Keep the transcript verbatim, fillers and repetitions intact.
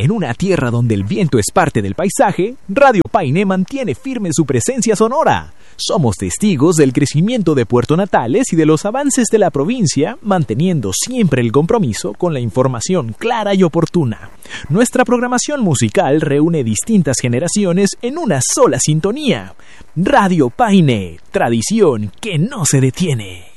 En una tierra donde el viento es parte del paisaje, Radio Paine mantiene firme su presencia sonora. Somos testigos del crecimiento de Puerto Natales y de los avances de la provincia, manteniendo siempre el compromiso con la información clara y oportuna. Nuestra programación musical reúne distintas generaciones en una sola sintonía. Radio Paine, tradición que no se detiene.